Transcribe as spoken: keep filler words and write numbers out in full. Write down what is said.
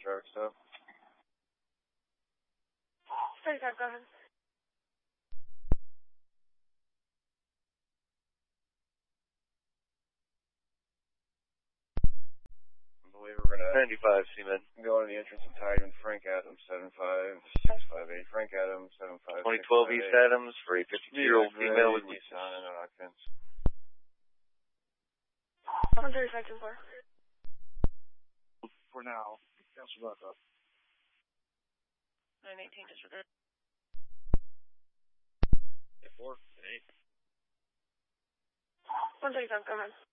traffic stop. thirty-five, go ahead. I believe we're gonna ninety-five, C-Med. go to the entrance of Tideman, Frank Adams, seven five six five eight. Frank Adams, seven five twenty twelve East Adams for a fifty-two-year-old female with Nissan and occupants. one thirty-five, two four. For now, cancel back up. nine eighteen, disregard. eight four, eight. one thirty-five, go ahead.